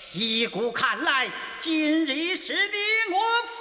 依故看来，今日是你我